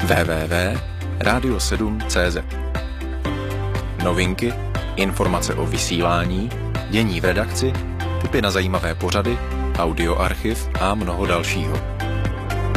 www.radio7.cz. Novinky, informace o vysílání, dění v redakci, tipy na zajímavé pořady, audioarchiv a mnoho dalšího.